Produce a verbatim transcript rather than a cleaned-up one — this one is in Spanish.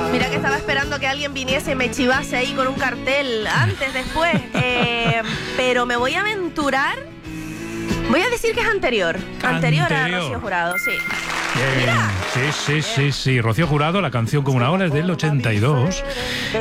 Mira que estaba esperando que alguien viniese y me chivase ahí con un cartel antes, después. Eh, pero me voy a aventurar. Voy a decir que es anterior. Anterior, anterior. a Rocío Jurado, sí. Bien. Sí, sí, sí, sí. Rocío Jurado, la canción Como una ola es del ochenta y dos.